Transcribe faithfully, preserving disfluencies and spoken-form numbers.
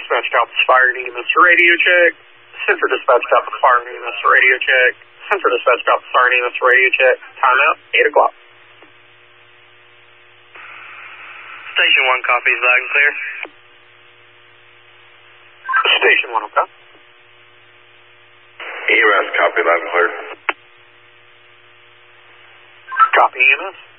Dispatch Alpha Fire and E M S radio check. Central Dispatch Alpha Fire and E M S radio check. Central Dispatch Alpha Fire and E M S radio check. Timeout, eight o'clock. Station one copies, loud and clear. Station one, okay. E M S, copy, loud and clear. Copy E M S.